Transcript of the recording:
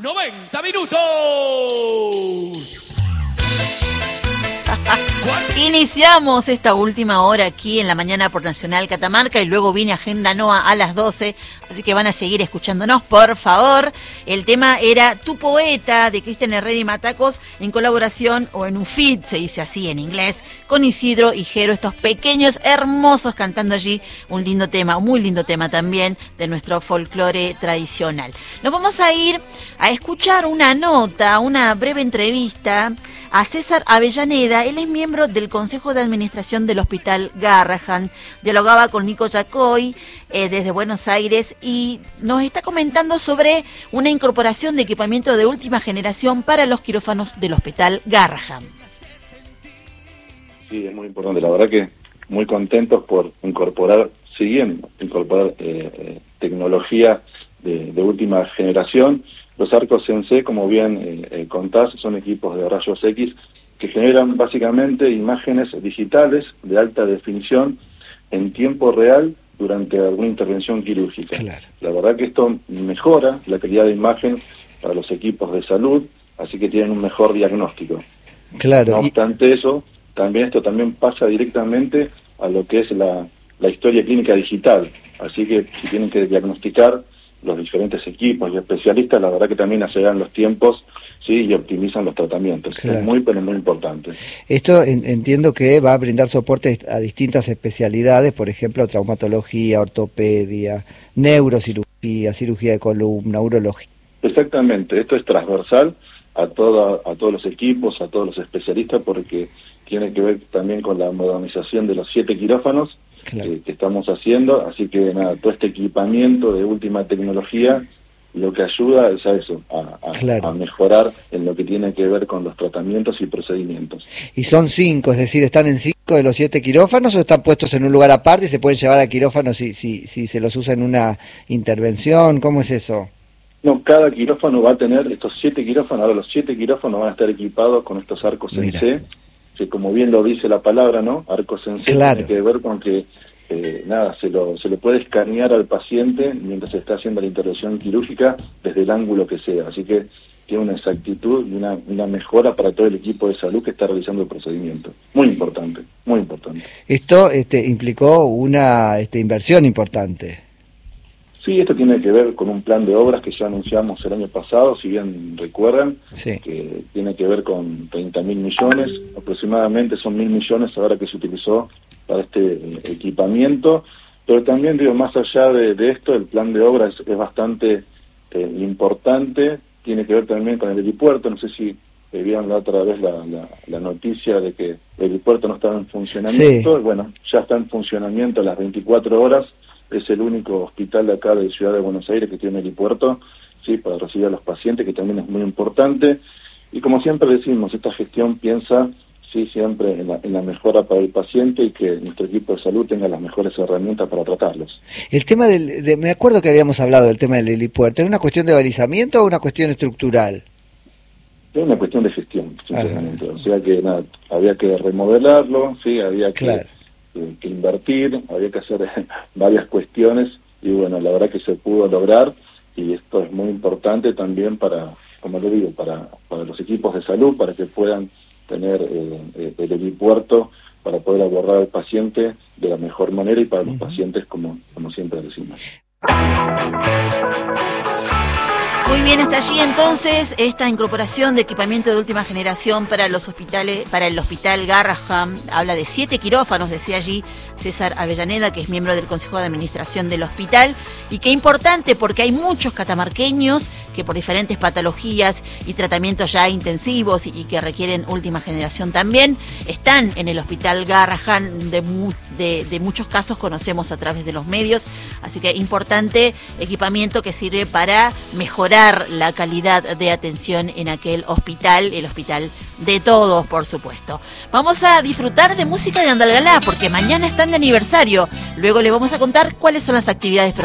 90 minutos. Iniciamos esta última hora aquí en la mañana por Nacional Catamarca y luego viene Agenda NOA a las 12, así que van a seguir escuchándonos, por favor. El tema era Tu Poeta, de Cristian Herrera y Matacos, en colaboración, o en un feat, se dice así en inglés, con Isidro y Jero, estos pequeños hermosos cantando allí un lindo tema, un muy lindo tema también de nuestro folclore tradicional. Nos vamos a ir a escuchar una nota, una breve entrevista a César Avellaneda. Él es miembro del Consejo de Administración del Hospital Garrahan. Dialogaba con Nico Yacoy desde Buenos Aires y nos está comentando sobre una incorporación de equipamiento de última generación para los quirófanos del Hospital Garrahan. Sí, es muy importante. La verdad que muy contentos por incorporar tecnología de última generación. Los arcos Sensei, como bien contás, son equipos de rayos X que generan básicamente imágenes digitales de alta definición en tiempo real durante alguna intervención quirúrgica. Claro. La verdad que esto mejora la calidad de imagen para los equipos de salud, así que tienen un mejor diagnóstico. Claro. No obstante eso, esto también pasa directamente a lo que es la historia clínica digital, así que si tienen que diagnosticar los diferentes equipos y especialistas, la verdad que también aceleran los tiempos, sí, y optimizan los tratamientos. Claro. Es muy importante. Esto entiendo que va a brindar soporte a distintas especialidades, por ejemplo, traumatología, ortopedia, neurocirugía, cirugía de columna, urología. Exactamente, esto es transversal a todos los equipos, a todos los especialistas, porque tiene que ver también con la modernización de los 7 quirófanos. Claro. Que estamos haciendo, así que nada, todo este equipamiento de última tecnología lo que ayuda es a eso, claro, a mejorar en lo que tiene que ver con los tratamientos y procedimientos. ¿Y son 5, es decir, están en 5 de los 7 quirófanos o están puestos en un lugar aparte y se pueden llevar a quirófano si se los usa en una intervención? ¿Cómo es eso? No, cada quirófano va a tener estos 7 quirófanos, ahora los 7 quirófanos van a estar equipados con estos arcos Sensei, que como bien lo dice la palabra, ¿no? Arco Sensei, claro, tiene que ver con que se lo puede escanear al paciente mientras se está haciendo la intervención quirúrgica desde el ángulo que sea, así que tiene una exactitud y una mejora para todo el equipo de salud que está realizando el procedimiento. Muy importante, muy importante. Esto implicó una inversión importante. Sí, esto tiene que ver con un plan de obras que ya anunciamos el año pasado, si bien recuerdan, sí, que tiene que ver con 30.000 millones, aproximadamente son 1.000 millones ahora que se utilizó para este equipamiento, pero también digo, más allá de esto, el plan de obras es bastante importante, tiene que ver también con el helipuerto. No sé si vieron la otra vez la noticia de que el helipuerto no estaba en funcionamiento. Sí. Bueno, ya está en funcionamiento a las 24 horas, es el único hospital de acá de Ciudad de Buenos Aires que tiene helipuerto, sí, para recibir a los pacientes, que también es muy importante. Y como siempre decimos, esta gestión piensa siempre en la mejora para el paciente y que nuestro equipo de salud tenga las mejores herramientas para tratarlos. El tema me acuerdo que habíamos hablado del tema del helipuerto, ¿era una cuestión de balizamiento o una cuestión estructural? Es una cuestión de gestión, simplemente. O sea que nada, había que remodelarlo, sí, había que, claro, que invertir, había que hacer varias cuestiones y bueno, la verdad que se pudo lograr y esto es muy importante también para, como le digo, para los equipos de salud, para que puedan tener el helipuerto para poder abordar al paciente de la mejor manera y para los pacientes como siempre decimos. Muy bien, hasta allí entonces esta incorporación de equipamiento de última generación para los hospitales, para el Hospital Garrahan. Habla de 7 quirófanos, decía allí César Avellaneda, que es miembro del Consejo de Administración del hospital. Y qué importante, porque hay muchos catamarqueños que por diferentes patologías y tratamientos ya intensivos y que requieren última generación también, están en el Hospital Garrahan. De muchos casos conocemos a través de los medios, así que importante equipamiento que sirve para mejorar la calidad de atención en aquel hospital, el hospital de todos, por supuesto. Vamos a disfrutar de música de Andalgalá, porque mañana están de aniversario. Luego les vamos a contar cuáles son las actividades